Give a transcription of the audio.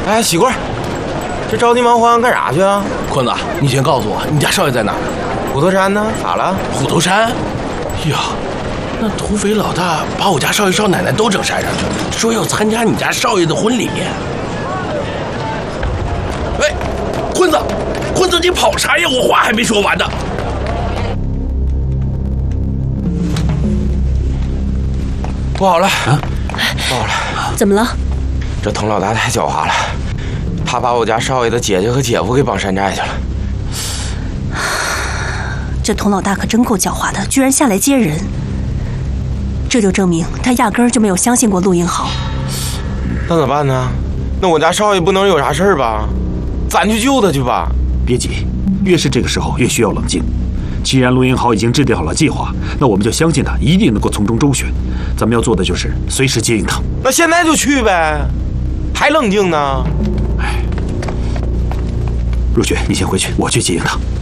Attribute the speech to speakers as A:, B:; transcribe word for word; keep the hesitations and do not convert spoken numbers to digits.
A: 哎，喜贵，这着急忙慌干啥去啊？
B: 坤子，你先告诉我，你家少爷在哪儿？
A: 虎头山呢？咋了？
B: 虎头山？呀，那土匪老大把我家少爷少奶奶都整山上去了，说要参加你家少爷的婚礼。哎，坤子，坤子，你跑啥呀？我话还没说完呢。
A: 不好了，啊、不好了！
C: 怎么了？
A: 这佟老大太狡猾了，他把我家少爷的姐姐和姐夫给绑山寨去了。
C: 这佟老大可真够狡猾的，居然下来接人。这就证明他压根儿就没有相信过陆英豪。
A: 那怎么办呢？那我家少爷不能有啥事儿吧？咱去救他去吧。
D: 别急，越是这个时候越需要冷静。既然陆英豪已经制定好了计划，那我们就相信他一定能够从中周旋。咱们要做的就是随时接应他。
A: 那现在就去呗，还冷静呢？
D: 哎，若雪，你先回去，我去接应他。